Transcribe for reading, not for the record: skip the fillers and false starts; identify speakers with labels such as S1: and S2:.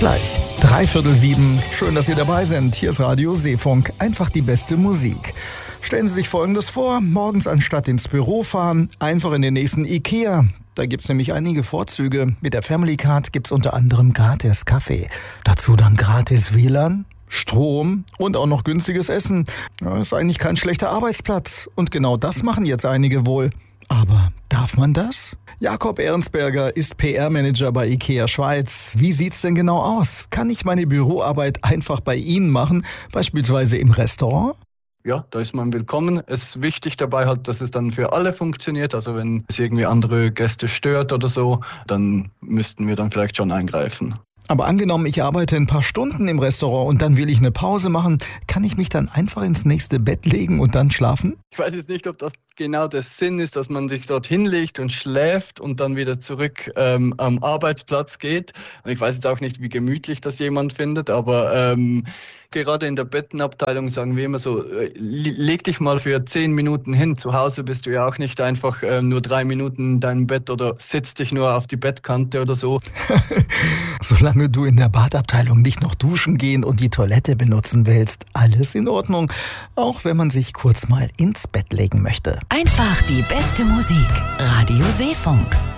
S1: gleich. 6:45. Schön, dass Sie dabei sind. Hier ist Radio Seefunk. Einfach die beste Musik. Stellen Sie sich Folgendes vor. Morgens anstatt ins Büro fahren, einfach in den nächsten Ikea. Da gibt's nämlich einige Vorzüge. Mit der Family Card gibt's unter anderem gratis Kaffee. Dazu dann gratis WLAN, Strom und auch noch günstiges Essen. Ja, ist eigentlich kein schlechter Arbeitsplatz. Und genau das machen jetzt einige wohl. Aber darf man das? Jakob Ehrensberger ist PR-Manager bei IKEA Schweiz. Wie sieht's denn genau aus? Kann ich meine Büroarbeit einfach bei Ihnen machen, beispielsweise im Restaurant?
S2: Ja, da ist man willkommen. Es ist wichtig dabei halt, dass es dann für alle funktioniert. Also wenn es irgendwie andere Gäste stört oder so, dann müssten wir dann vielleicht schon eingreifen.
S1: Aber angenommen, ich arbeite ein paar Stunden im Restaurant und dann will ich eine Pause machen, kann ich mich dann einfach ins nächste Bett legen und dann schlafen?
S2: Ich weiß jetzt nicht, ob das genau der Sinn ist, dass man sich dort hinlegt und schläft und dann wieder zurück am Arbeitsplatz geht. Und ich weiß jetzt auch nicht, wie gemütlich das jemand findet, aber gerade in der Bettenabteilung sagen wir immer so, leg dich mal für 10 Minuten hin. Zu Hause bist du ja auch nicht einfach nur 3 Minuten in deinem Bett oder sitzt dich nur auf die Bettkante oder so.
S1: Solange du in der Badabteilung nicht noch duschen gehen und die Toilette benutzen willst, alles in Ordnung. Auch wenn man sich kurz mal ins Bett legen möchte.
S3: Einfach die beste Musik. Radio Seefunk.